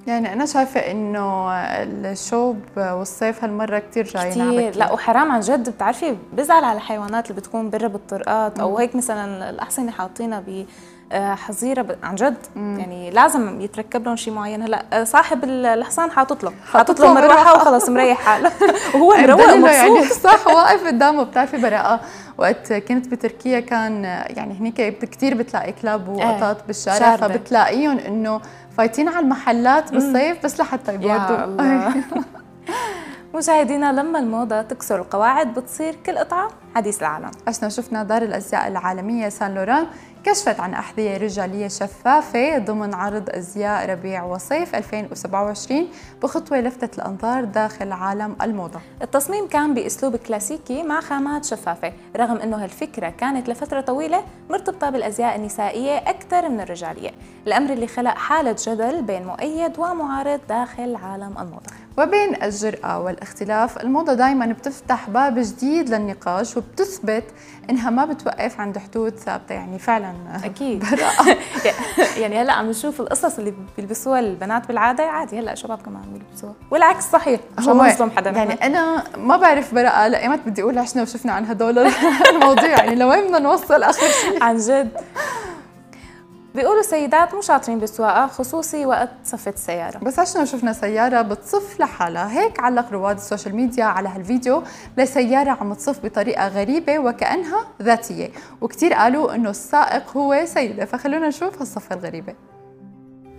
يعني أنا شايفة إنه الشوب والصيف هالمرة كتير جايين على كتير. بكير. لا وحرام عن جد، بتعرفي بزعل على الحيوانات اللي بتكون برا بالطرقات أو هيك، مثلا الأحصنة حاطينها حظيرة عن جد. يعني لازم يتركب لهم شيء معين. هلا صاحب الحصان حاطط له مروحة وخلص مريح حاله وهو مروق مبسوط. يعني صح، واقف قدامه. بتعرفي براءة وقت كنت بتركيا كان يعني هنيك كثير بتلاقي كلاب وقطات بالشارع، فبتلاقيهم انه فايتين على المحلات بالصيف بس لحتى يبردوا. يا الله. مشاهدينا، لما الموضة تكسر القواعد بتصير كل قطعة حديث العالم. عشنا وشفنا دار الأزياء العالمية سان لوران كشفت عن أحذية رجالية شفافة ضمن عرض أزياء ربيع وصيف 2027 بخطوة لفتت الأنظار داخل عالم الموضة. التصميم كان بأسلوب كلاسيكي مع خامات شفافة، رغم أنه هالفكرة كانت لفترة طويلة مرتبطة بالأزياء النسائية أكثر من الرجالية، الأمر اللي خلق حالة جدل بين مؤيد ومعارض داخل عالم الموضة. وبين الجرأة والاختلاف، الموضة دايما بتفتح باب جديد للنقاش وبتثبت إنها ما بتوقف عند حدود ثابتة. يعني فعلا أكيد. براءة. يعني هلا عم نشوف القصص اللي بيلبسوها البنات بالعادة عادي، هلا شباب كمان عم يلبسوها، والعكس صحيح، مش ما نظلم حدا. يعني أنا ما بعرف براءة لأيمت بدي أقول عشنا وشفنا عن هدول المواضيع، يعني لوين بدنا نوصل آخر شيء؟ عن جد. بيقولوا السيدات مو شاطرين بالسواقة، خصوصي وقت صفة السيارة. بس عشنا وشفنا سيارة بتصف لحالها. هيك علق رواد السوشيال ميديا على هالفيديو لسيارة عم تصف بطريقة غريبة وكأنها ذاتية، وكتير قالوا إنه السائق هو سيدة. فخلونا نشوف هالصفة الغريبة.